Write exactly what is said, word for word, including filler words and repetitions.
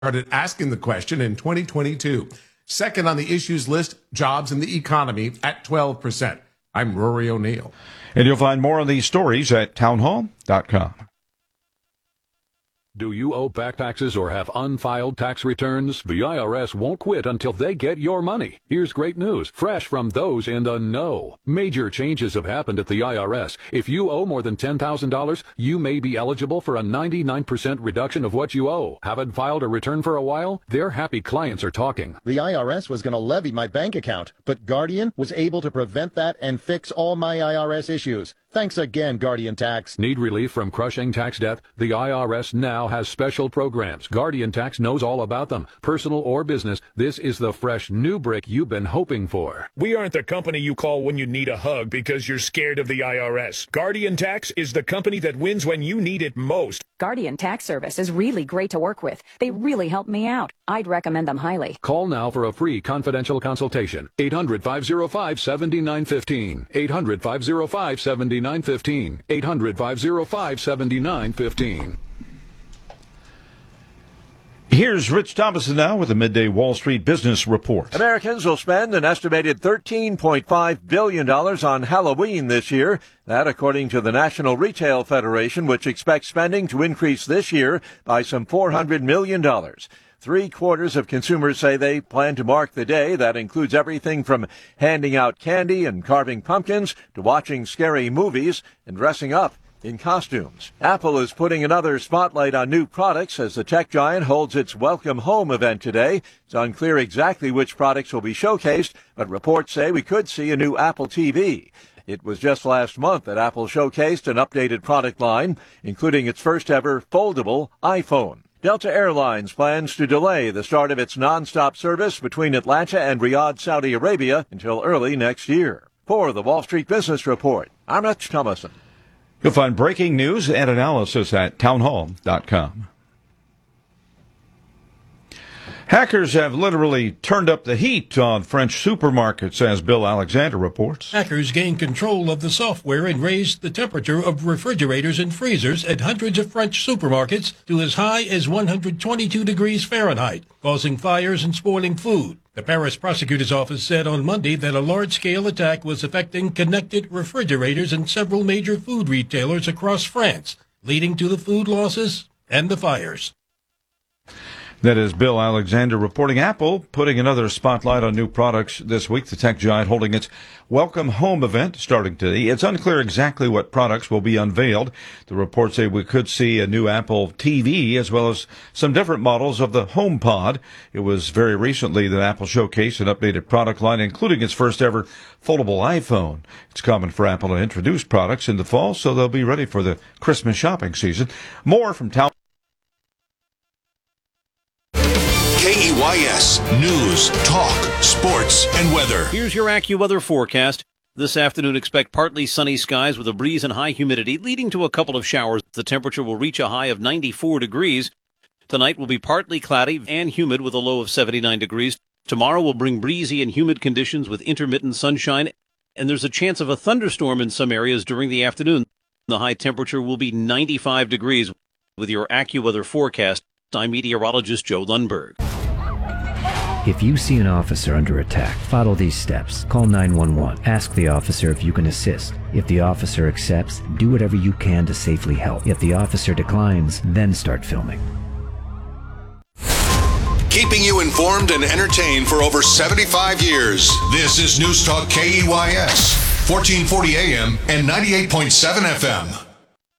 started asking the question in twenty twenty-two. Second on the issues list, jobs and the economy at twelve percent. I'm Rory O'Neill. And you'll find more on these stories at townhall dot com. Do you owe back taxes or have unfiled tax returns? The I R S won't quit until they get your money. Here's great news, fresh from those in the know. Major changes have happened at the I R S. If you owe more than ten thousand dollars, you may be eligible for a ninety-nine percent reduction of what you owe. Haven't filed a return for a while? Their happy clients are talking. The I R S was going to levy my bank account, but Guardian was able to prevent that and fix all my I R S issues. Thanks again, Guardian Tax. Need relief from crushing tax debt? The I R S now has special programs. Guardian Tax knows all about them. Personal or business, this is the fresh new brick you've been hoping for. We aren't the company you call when you need a hug because you're scared of the I R S. Guardian Tax is the company that wins when you need it most. Guardian Tax Service is really great to work with. They really help me out. I'd recommend them highly. Call now for a free confidential consultation. eight hundred, five oh five, seven nine one five. eight hundred, five oh five, seven nine one five. eight hundred, five oh five, seven nine one five. Here's Rich Thomason now with the Midday Wall Street Business Report. Americans will spend an estimated thirteen point five billion dollars on Halloween this year. That according to the National Retail Federation, which expects spending to increase this year by some four hundred million dollars. Three quarters of consumers say they plan to mark the day. That includes everything from handing out candy and carving pumpkins to watching scary movies and dressing up in costumes. Apple is putting another spotlight on new products as the tech giant holds its Welcome Home event today. It's unclear exactly which products will be showcased, but reports say we could see a new Apple T V. It was just last month that Apple showcased an updated product line, including its first ever foldable iPhone. Delta Airlines plans to delay the start of its nonstop service between Atlanta and Riyadh, Saudi Arabia until early next year. For the Wall Street Business Report, I'm Rich Thomason. You'll find breaking news and analysis at townhall dot com. Hackers have literally turned up the heat on French supermarkets, as Bill Alexander reports. Hackers gained control of the software and raised the temperature of refrigerators and freezers at hundreds of French supermarkets to as high as one hundred twenty-two degrees Fahrenheit, causing fires and spoiling food. The Paris prosecutor's office said on Monday that a large-scale attack was affecting connected refrigerators in several major food retailers across France, leading to the food losses and the fires. That is Bill Alexander reporting. Apple putting another spotlight on new products this week. The tech giant holding its Welcome Home event starting today. It's unclear exactly what products will be unveiled. The reports say we could see a new Apple T V as well as some different models of the HomePod. It was very recently that Apple showcased an updated product line, including its first ever foldable iPhone. It's common for Apple to introduce products in the fall, so they'll be ready for the Christmas shopping season. More from Town. K E Y S News, Talk, Sports, and Weather. Here's your AccuWeather forecast. This afternoon, expect partly sunny skies with a breeze and high humidity, leading to a couple of showers. The temperature will reach a high of ninety-four degrees. Tonight will be partly cloudy and humid with a low of seventy-nine degrees. Tomorrow will bring breezy and humid conditions with intermittent sunshine, and there's a chance of a thunderstorm in some areas during the afternoon. The high temperature will be ninety-five degrees. With your AccuWeather forecast, I'm meteorologist Joe Lundberg. If you see an officer under attack, follow these steps. Call nine one one. Ask the officer if you can assist. If the officer accepts, do whatever you can to safely help. If the officer declines, then start filming. Keeping you informed and entertained for over seventy-five years. This is News Talk K E Y S, fourteen forty A M and ninety-eight point seven F M.